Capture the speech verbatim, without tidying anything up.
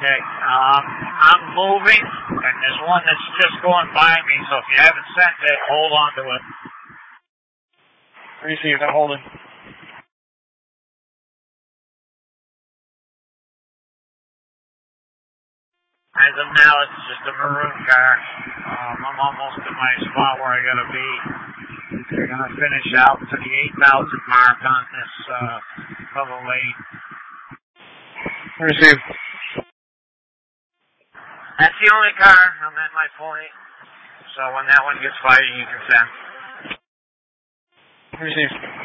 Okay, um, I'm moving, and there's one that's just going by me, so if you haven't sent it, hold on to it. Received, I'm holding. As of now, it's just a maroon car. Um, I'm almost at my spot where I gotta be. We're gonna finish out to the eight thousand mark on this, uh, double lane. Received. That's the only car. I'm at my point. So when that one gets fired, you can send. Received.